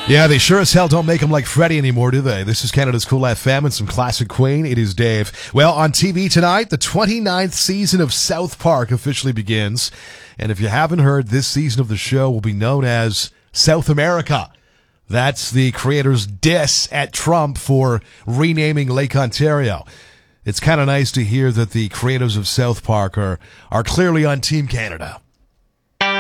Yeah, they sure as hell don't make them like Freddie anymore, do they? This is Canada's Cool FM and some classic Queen. It is Dave. Well, on TV tonight, the 29th season of South Park officially begins. And if you haven't heard, this season of the show will be known as South America. That's the creators' diss at Trump for renaming Lake Ontario. It's kind of nice to hear that the creators of South Park are clearly on Team Canada.